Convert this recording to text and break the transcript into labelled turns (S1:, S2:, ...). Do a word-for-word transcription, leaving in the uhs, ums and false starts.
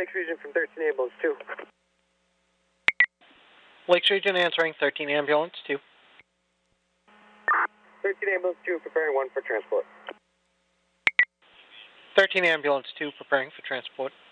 S1: Lakes Region from thirteen Ambulance two.
S2: Lakes Region answering, thirteen Ambulance two.
S1: thirteen Ambulance two, preparing one for transport.
S2: thirteen Ambulance two, preparing for transport.